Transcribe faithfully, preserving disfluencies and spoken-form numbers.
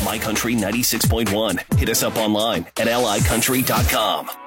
My Country ninety-six point one. Hit us up online at L I country dot com.